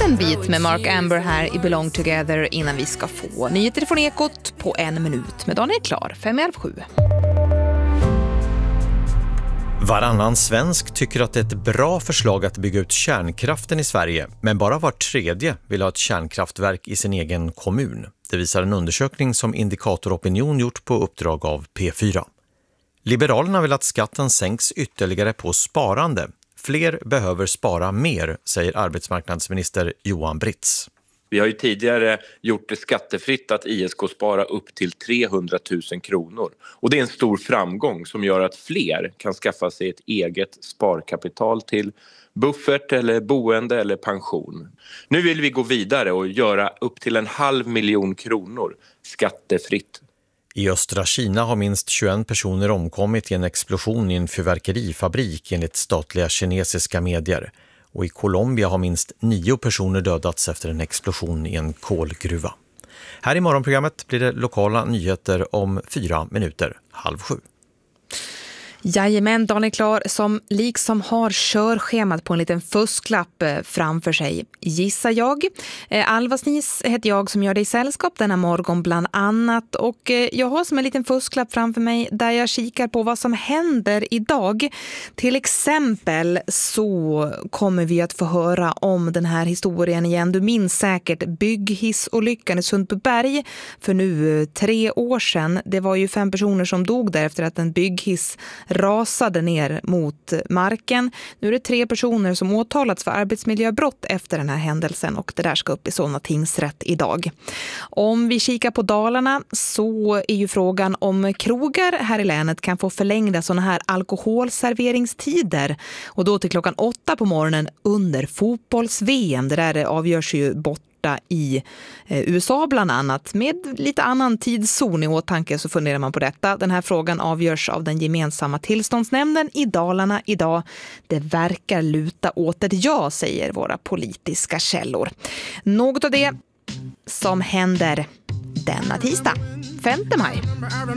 en bit med Mark Amber här i Belong Together innan vi ska få nyheter från Ekot på 1 minut med Daniel Klar, 5:07. Varannan svensk tycker att det är ett bra förslag att bygga ut kärnkraften i Sverige, men bara var tredje vill ha ett kärnkraftverk i sin egen kommun. Det visar en undersökning som Indikator Opinion gjort på uppdrag av P4. Liberalerna vill att skatten sänks ytterligare på sparande. Fler behöver spara mer, säger arbetsmarknadsminister Johan Britz. Vi har ju tidigare gjort det skattefritt att ISK spara upp till 300 000 kronor. Och det är en stor framgång som gör att fler kan skaffa sig ett eget sparkapital till buffert eller boende eller pension. Nu vill vi gå vidare och göra upp till 500 000 kronor skattefritt. I östra Kina har minst 21 personer omkommit i en explosion i en fyrverkerifabrik enligt statliga kinesiska medier. Och i Colombia har minst 9 personer dödats efter en explosion i en kolgruva. Här i morgonprogrammet blir det lokala nyheter om 4 minuter, 6:30. Jajamän, Daniel Klar som liksom har körschemat på en liten fusklapp framför sig, gissar jag. Alva Snis heter jag som gör det i sällskap denna morgon bland annat. Och jag har som en liten fusklapp framför mig där jag kikar på vad som händer idag. Till exempel så kommer vi att få höra om den här historien igen. Du minns säkert bygghissolyckan i Sundbyberg för nu 3 år sedan. Det var ju 5 personer som dog där efter att en bygghiss rasade ner mot marken. Nu är det 3 personer som åtalats för arbetsmiljöbrott efter den här händelsen och det där ska upp i Solna tingsrätt idag. Om vi kikar på Dalarna så är ju frågan om krogar här i länet kan få förlängda sådana här alkoholserveringstider och då till klockan 8 på morgonen under fotbolls-VM. Det där avgörs ju borta i USA bland annat. Med lite annan tidszon i åtanke så funderar man på detta. Den här frågan avgörs av den gemensamma tillståndsnämnden i Dalarna idag. Det verkar luta åt ett ja, säger våra politiska källor. Något av det som händer denna tisdag, 5 maj.